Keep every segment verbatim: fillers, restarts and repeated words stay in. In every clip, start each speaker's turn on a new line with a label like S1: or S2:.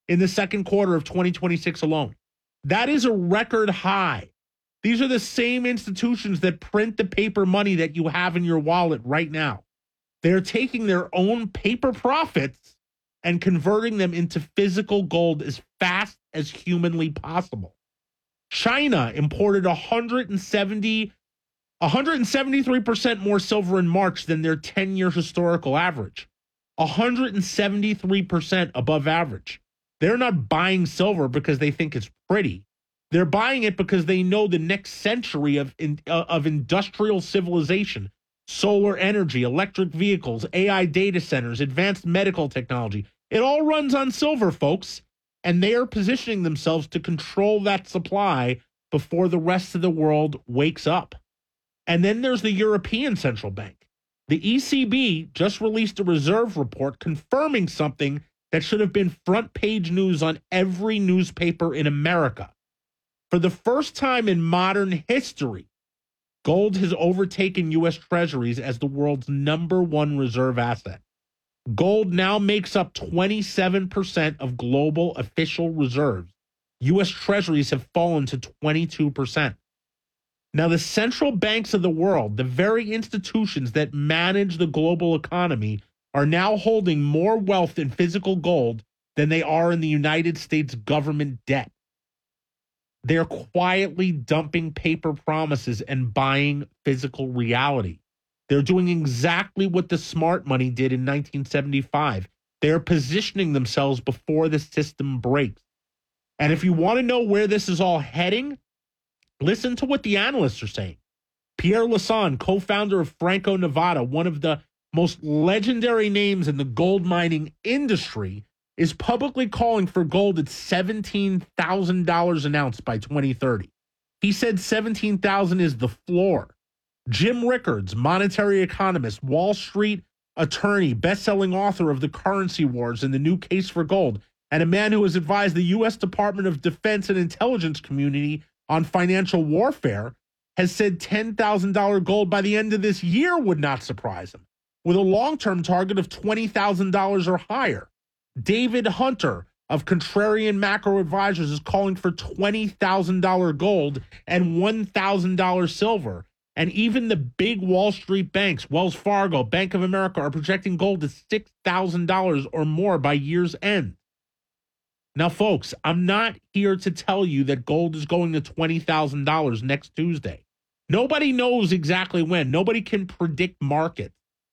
S1: in the second quarter of twenty twenty-six alone. That is a record high. These are the same institutions that print the paper money that you have in your wallet right now. They're taking their own paper profits and converting them into physical gold as fast as humanly possible. China imported one hundred seventy, one hundred seventy-three percent more silver in March than their ten-year historical average. one hundred seventy-three percent above average. They're not buying silver because they think it's pretty. They're buying it because they know the next century of, in, uh, of industrial civilization, solar energy, electric vehicles, A I data centers, advanced medical technology, it all runs on silver, folks. And they are positioning themselves to control that supply before the rest of the world wakes up. And then there's the European Central Bank. The E C B just released a reserve report confirming something that should have been front page news on every newspaper in America. For the first time in modern history, gold has overtaken U S Treasuries as the world's number one reserve asset. Gold now makes up twenty-seven percent of global official reserves. U S Treasuries have fallen to twenty-two percent. Now, the central banks of the world, the very institutions that manage the global economy, are now holding more wealth in physical gold than they are in the United States government debt. They're quietly dumping paper promises and buying physical reality. They're doing exactly what the smart money did in nineteen seventy-five. They're positioning themselves before the system breaks. And if you want to know where this is all heading, listen to what the analysts are saying. Pierre Lassonde, co-founder of Franco-Nevada, one of the most legendary names in the gold mining industry, is publicly calling for gold at seventeen thousand dollars an ounce by twenty thirty. He said seventeen thousand dollars is the floor. Jim Rickards, monetary economist, Wall Street attorney, best-selling author of The Currency Wars and The New Case for Gold, and a man who has advised the U S Department of Defense and intelligence community on financial warfare, has said ten thousand dollars gold by the end of this year would not surprise him, with a long-term target of twenty thousand dollars or higher. David Hunter of Contrarian Macro Advisors is calling for twenty thousand dollars gold and one thousand dollars silver. And even the big Wall Street banks, Wells Fargo, Bank of America, are projecting gold at six thousand dollars or more by year's end. Now, folks, I'm not here to tell you that gold is going to twenty thousand dollars next Tuesday. Nobody knows exactly when. Nobody can predict markets.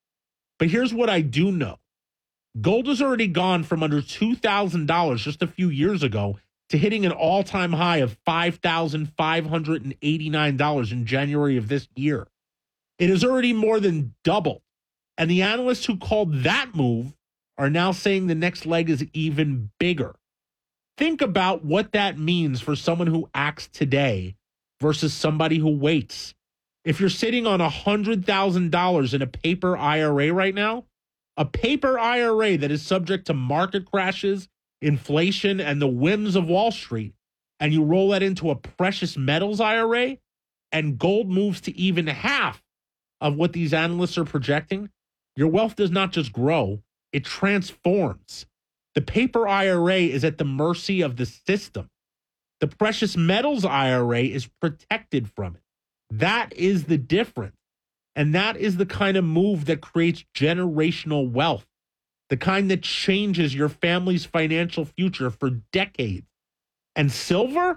S1: But here's what I do know. Gold has already gone from under two thousand dollars just a few years ago to hitting an all-time high of five thousand five hundred eighty-nine dollars in January of this year. It has already more than doubled. And the analysts who called that move are now saying the next leg is even bigger. Think about what that means for someone who acts today versus somebody who waits. If you're sitting on one hundred thousand dollars in a paper I R A right now, a paper I R A that is subject to market crashes, inflation, and the whims of Wall Street, and you roll that into a precious metals I R A, and gold moves to even half of what these analysts are projecting, your wealth does not just grow, it transforms. The paper I R A is at the mercy of the system. The precious metals I R A is protected from it. That is the difference. And that is the kind of move that creates generational wealth, the kind that changes your family's financial future for decades. And silver?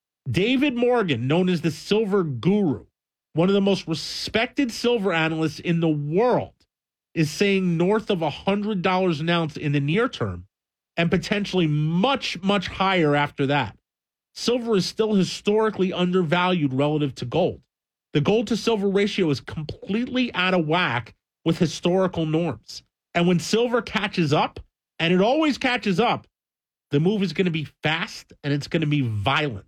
S1: David Morgan, known as the silver guru, one of the most respected silver analysts in the world, is saying north of one hundred dollars an ounce in the near term and potentially much, much higher after that. Silver is still historically undervalued relative to gold. The gold to silver ratio is completely out of whack with historical norms. And when silver catches up, and it always catches up, the move is going to be fast and it's going to be violent.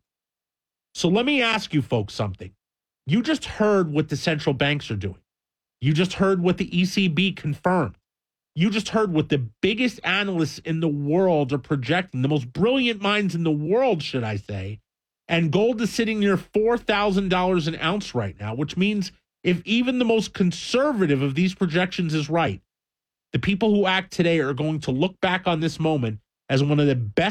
S1: So let me ask you folks something. You just heard what the central banks are doing. You just heard what the E C B confirmed. You just heard what the biggest analysts in the world are projecting, the most brilliant minds in the world, should I say. And gold is sitting near four thousand dollars an ounce right now, which means if even the most conservative of these projections is right, the people who act today are going to look back on this moment as one of the best